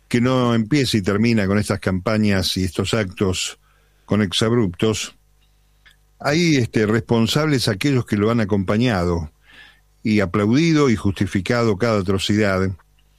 que no empiece y termina con estas campañas y estos actos con exabruptos. Hay responsables aquellos que lo han acompañado y aplaudido y justificado cada atrocidad.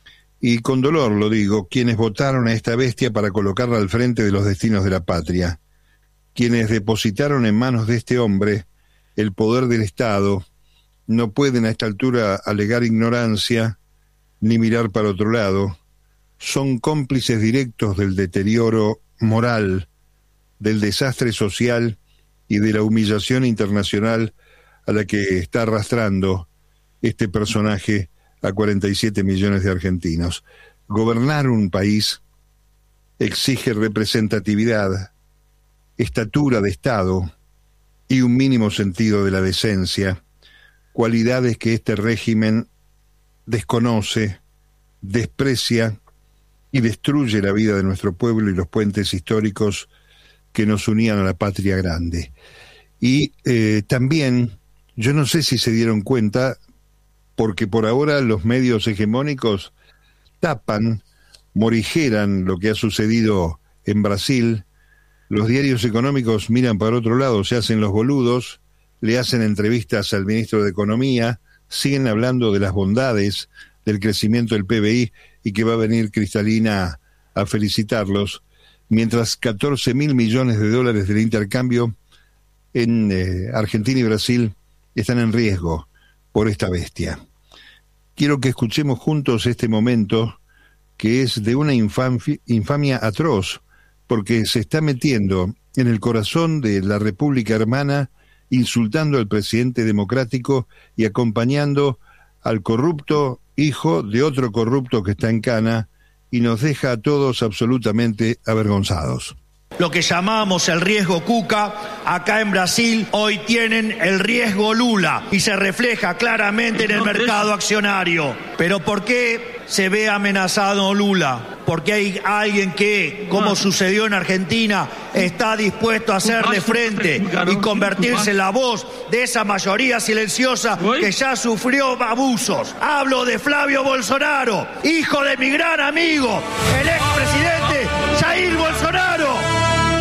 Y con dolor lo digo, quienes votaron a esta bestia para colocarla al frente de los destinos de la patria, quienes depositaron en manos de este hombre el poder del Estado, no pueden a esta altura alegar ignorancia ni mirar para otro lado. Son cómplices directos del deterioro moral, del desastre social y de la humillación internacional a la que está arrastrando este personaje a 47 millones de argentinos. Gobernar un país exige representatividad, estatura de Estado y un mínimo sentido de la decencia, cualidades que este régimen desconoce, desprecia y destruye la vida de nuestro pueblo y los puentes históricos que nos unían a la patria grande. Y también, yo no sé si se dieron cuenta, porque por ahora los medios hegemónicos tapan, morigeran lo que ha sucedido en Brasil. Los diarios económicos miran para otro lado, se hacen los boludos, le hacen entrevistas al ministro de Economía, siguen hablando de las bondades del crecimiento del PBI y que va a venir Cristalina a felicitarlos, mientras 14.000 millones de dólares del intercambio en Argentina y Brasil están en riesgo por esta bestia. Quiero que escuchemos juntos este momento que es de una infamia atroz, porque se está metiendo en el corazón de la República Hermana, insultando al presidente democrático y acompañando al corrupto hijo de otro corrupto que está en cana y nos deja a todos absolutamente avergonzados. Lo que llamamos el riesgo Cuca, acá en Brasil hoy tienen el riesgo Lula y se refleja claramente en el mercado accionario. Pero ¿por qué se ve amenazado Lula? Porque hay alguien que, como sucedió en Argentina, está dispuesto a hacerle frente y convertirse en la voz de esa mayoría silenciosa que ya sufrió abusos. Hablo de Flavio Bolsonaro, hijo de mi gran amigo, el expresidente Jair